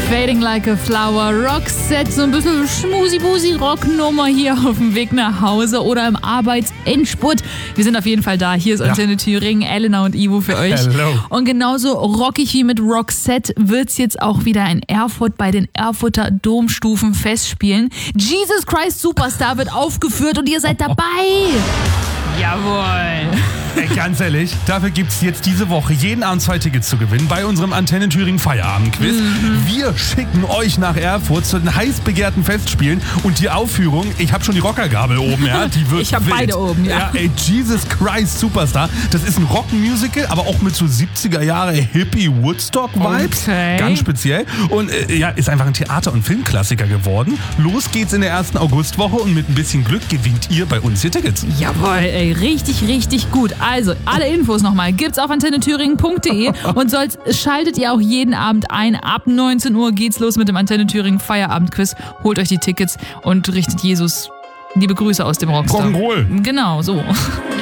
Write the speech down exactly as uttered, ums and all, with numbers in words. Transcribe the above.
Fading Like a Flower, Roxette, so ein bisschen Schmusi-Busi-Rocknummer hier auf dem Weg nach Hause oder im Arbeitsendspurt. Wir sind auf jeden Fall da. Hier ist Antenne ja. Thüringen, Elena und Ivo für euch. Hello. Und genauso rockig wie mit Roxette wird's jetzt auch wieder in Erfurt bei den Erfurter Domstufen Festspielen. Jesus Christ Superstar wird aufgeführt und ihr seid dabei. Jawohl. Ey, ganz ehrlich, dafür gibt's jetzt diese Woche jeden Abend zwei Tickets zu gewinnen bei unserem Antenne Thüringen Feierabendquiz. Mhm. Wir schicken euch nach Erfurt zu den heiß begehrten Festspielen und die Aufführung, ich habe schon die Rockergabel oben, ja, die wird Ich habe beide oben, ja. ja. Ey, Jesus Christ Superstar, das ist ein Rockmusical, aber auch mit so siebziger Jahre Hippie Woodstock Vibes, okay. Ganz speziell und äh, ja, ist einfach ein Theater- und Filmklassiker geworden. Los geht's in der ersten Augustwoche und mit ein bisschen Glück gewinnt ihr bei uns hier Tickets. Jawohl, ey, richtig, richtig gut. Also, alle Infos nochmal gibt's auf antenne thüringen punkt de und sonst schaltet ihr auch jeden Abend ein. Ab neunzehn Uhr geht's los mit dem Antenne Thüringen Feierabendquiz. Holt euch die Tickets und richtet Jesus liebe Grüße aus dem Rockstar. Rock'n'Roll. Genau, so.